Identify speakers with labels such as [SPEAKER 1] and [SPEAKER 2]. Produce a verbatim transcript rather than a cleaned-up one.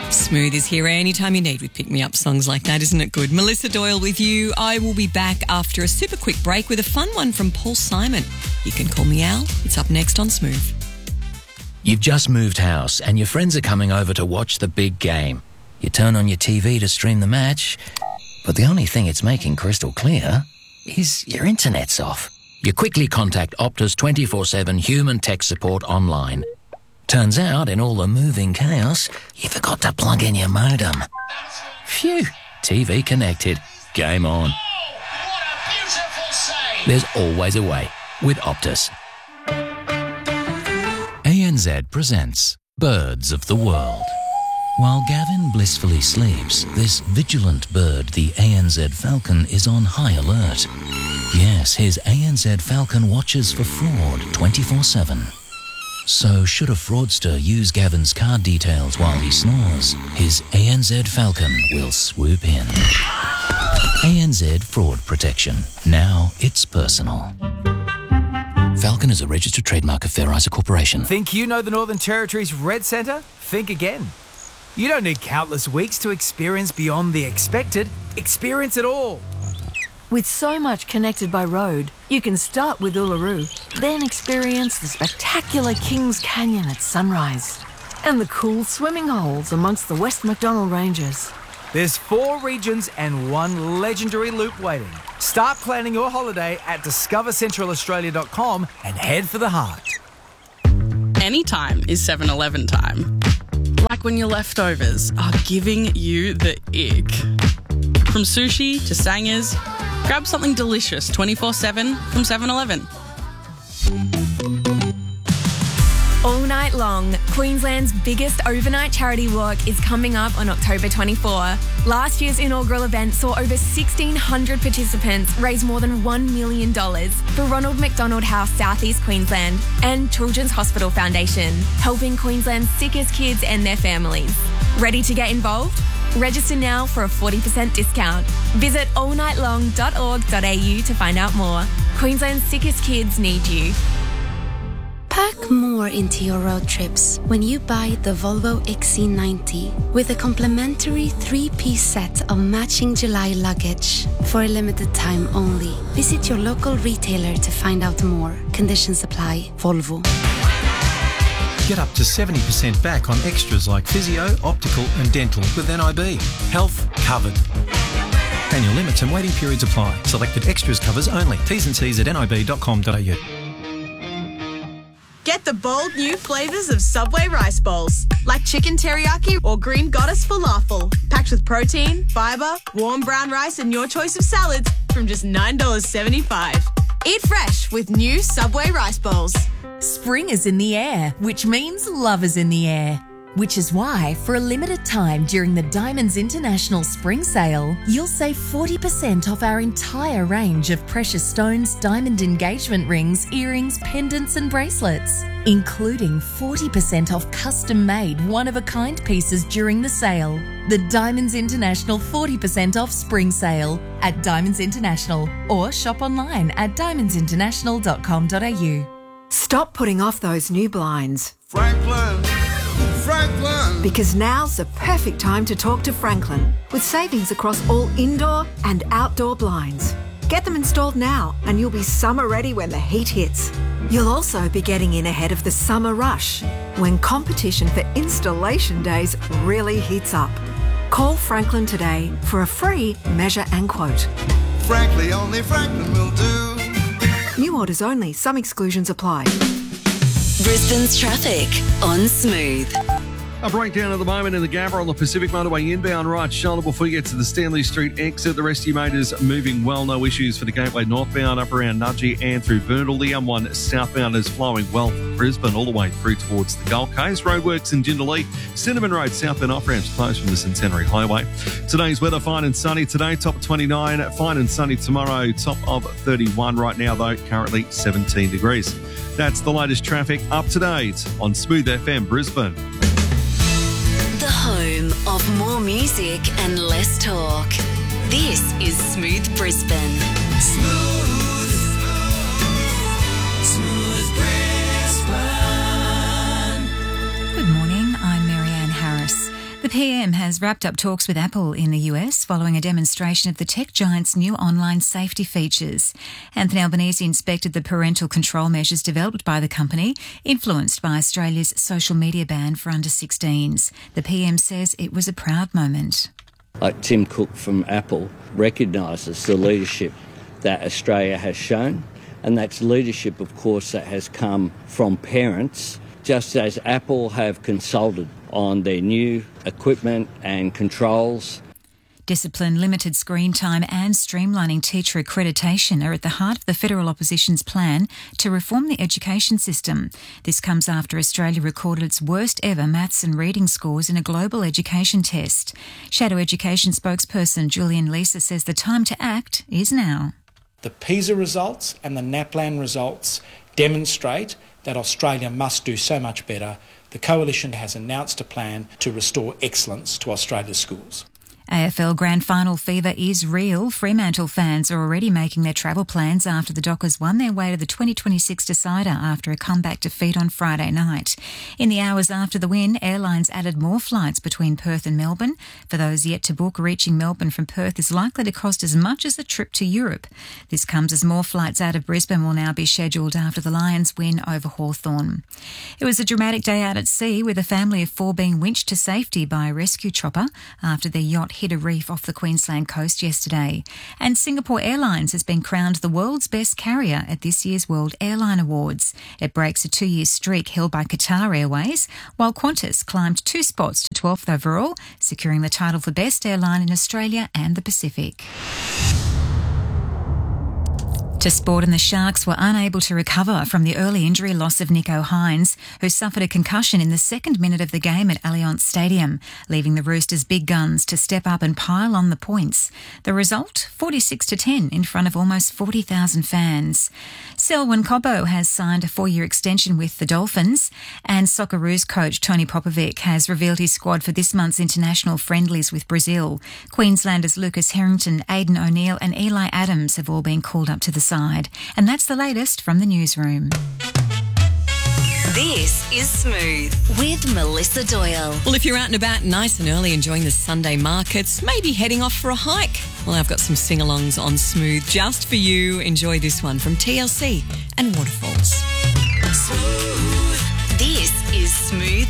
[SPEAKER 1] Smooth is here anytime you need with pick-me-up songs like that, isn't it good? Melissa Doyle with you. I will be back after a super quick break with a fun one from Paul Simon. You can call me Al. It's up next on Smooth.
[SPEAKER 2] You've just moved house and your friends are coming over to watch the big game. You turn on your T V to stream the match, but the only thing it's making crystal clear is your internet's off. You quickly contact Optus twenty-four seven human tech support online. Turns out, in all the moving chaos, you forgot to plug in your modem. Phew, T V connected. Game on.
[SPEAKER 3] Oh, what a beautiful save!
[SPEAKER 2] There's always a way with Optus. A N Z presents Birds of the World. While Gavin blissfully sleeps, this vigilant bird, the A N Z falcon, is on high alert. Yes, his A N Z falcon watches for fraud twenty-four seven. So should a fraudster use Gavin's card details while he snores, his A N Z falcon will swoop in. A N Z Fraud Protection. Now it's personal. Falcon is a registered trademark of Fair Isa Corporation.
[SPEAKER 4] Think you know the Northern Territory's Red Centre? Think again. You don't need countless weeks to experience beyond the expected. Experience it all.
[SPEAKER 5] With so much connected by road, you can start with Uluru, then experience the spectacular Kings Canyon at sunrise and the cool swimming holes amongst the West Macdonnell Ranges.
[SPEAKER 4] There's four regions and one legendary loop waiting. Start planning your holiday at discover central australia dot com and head for the heart.
[SPEAKER 6] Anytime is seven eleven time. Like when your leftovers are giving you the ick. From sushi to sangers, grab something delicious twenty-four seven from seven eleven.
[SPEAKER 7] All night long, Queensland's biggest overnight charity walk is coming up on October twenty-fourth. Last year's inaugural event saw over sixteen hundred participants raise more than one million dollars for Ronald McDonald House South East Queensland and Children's Hospital Foundation, helping Queensland's sickest kids and their families. Ready to get involved? Register now for a forty percent discount. Visit all night long dot org dot a u to find out more. Queensland's sickest kids need you.
[SPEAKER 8] Pack more into your road trips when you buy the Volvo X C ninety with a complimentary three-piece set of matching July luggage for a limited time only. Visit your local retailer to find out more. Conditions apply. Volvo.
[SPEAKER 9] Get up to seventy percent back on extras like physio, optical and dental with N I B. Health covered. Annual limits and waiting periods apply. Selected extras covers only. T's and C's at n i b dot com dot a u.
[SPEAKER 10] Get the bold new flavours of Subway rice bowls, like chicken teriyaki or green goddess falafel, packed with protein, fibre, warm brown rice and your choice of salads from just nine dollars seventy-five. Eat fresh with new Subway rice bowls.
[SPEAKER 11] Spring is in the air, which means love is in the air. Which is why, for a limited time during the Diamonds International Spring Sale, you'll save forty percent off our entire range of precious stones, diamond engagement rings, earrings, pendants and bracelets, including forty percent off custom-made, one-of-a-kind pieces during the sale. The Diamonds International forty percent off Spring Sale at Diamonds International, or shop online at diamonds international dot com dot a u.
[SPEAKER 12] Stop putting off those new blinds.
[SPEAKER 13] Franklin, Franklin.
[SPEAKER 12] Because now's the perfect time to talk to Franklin, with savings across all indoor and outdoor blinds. Get them installed now and you'll be summer ready when the heat hits. You'll also be getting in ahead of the summer rush, when competition for installation days really heats up. Call Franklin today for a free measure and quote.
[SPEAKER 13] Frankly, only Franklin will do.
[SPEAKER 12] New orders only. Some exclusions apply.
[SPEAKER 14] Brisbane's traffic on Smooth.
[SPEAKER 15] A breakdown at the moment in the Gabba on the Pacific Motorway inbound right shoulder before you get to the Stanley Street exit. The rest of your motors moving well. No issues for the Gateway northbound up around Nudgee and through Burnell. The M one southbound is flowing well from Brisbane all the way through towards the Gold Coast. Roadworks in Jindalee. Cinnamon Road southbound off-ramps closed from the Centenary Highway. Today's weather, fine and sunny today, top of twenty-nine. Fine and sunny tomorrow, top of thirty-one. Right now, though, currently seventeen degrees. That's the latest traffic up to date on Smooth F M Brisbane.
[SPEAKER 14] The home of more music and less talk. This is Smooth Brisbane.
[SPEAKER 3] Smooth, Smooth Brisbane.
[SPEAKER 16] Good morning, I'm Marianne Harris. The The P M has wrapped up talks with Apple in the U S following a demonstration of the tech giant's new online safety features. Anthony Albanese inspected the parental control measures developed by the company, influenced by Australia's social media ban for under sixteens. The P M says it was a proud moment.
[SPEAKER 17] Like Tim Cook from Apple recognises the leadership that Australia has shown, and that's leadership, of course, that has come from parents, just as Apple have consulted on their new equipment and controls.
[SPEAKER 16] Discipline, limited screen time and streamlining teacher accreditation are at the heart of the federal opposition's plan to reform the education system. This comes after Australia recorded its worst ever maths and reading scores in a global education test. Shadow Education spokesperson Julian Lisa says the time to act is now.
[SPEAKER 18] The PISA results and the NAPLAN results demonstrate that Australia must do so much better. The Coalition has announced a plan to restore excellence to Australia's schools.
[SPEAKER 16] A F L Grand Final fever is real. Fremantle fans are already making their travel plans after the Dockers won their way to the twenty twenty-six decider after a comeback defeat on Friday night. In the hours after the win, airlines added more flights between Perth and Melbourne. For those yet to book, reaching Melbourne from Perth is likely to cost as much as a trip to Europe. This comes as more flights out of Brisbane will now be scheduled after the Lions win over Hawthorn. It was a dramatic day out at sea, with a family of four being winched to safety by a rescue chopper after their yacht hit a reef off the Queensland coast yesterday. And Singapore Airlines has been crowned the world's best carrier at this year's World Airline Awards. It breaks a two-year streak held by Qatar Airways, while Qantas climbed two spots to twelfth overall, securing the title for best airline in Australia and the Pacific. To sport, and the Sharks were unable to recover from the early injury loss of Nico Hines, who suffered a concussion in the second minute of the game at Allianz Stadium, leaving the Roosters' big guns to step up and pile on the points. The result, forty-six to ten in front of almost forty thousand fans. Selwyn Cobbo has signed a four-year extension with the Dolphins, and Socceroos coach Tony Popovic has revealed his squad for this month's international friendlies with Brazil. Queenslanders Lucas Harrington, Aidan O'Neill and Eli Adams have all been called up to the side. And that's the latest from the newsroom.
[SPEAKER 14] This is Smooth with Melissa Doyle.
[SPEAKER 1] Well, if you're out and about nice and early enjoying the Sunday markets, maybe heading off for a hike, well, I've got some sing-alongs on Smooth just for you. Enjoy this one from T L C and Waterfalls.
[SPEAKER 14] Smooth. This is Smooth